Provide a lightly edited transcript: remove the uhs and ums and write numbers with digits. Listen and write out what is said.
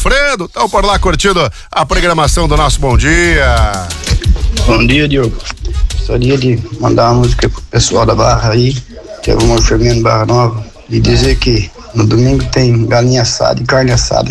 Alfredo, estão por lá curtindo a programação do nosso Bom Dia. Bom dia, Diogo. Gostaria de mandar uma música pro pessoal da Barra aí, que é o Firmino Barra Nova, e dizer que no domingo tem galinha assada e carne assada.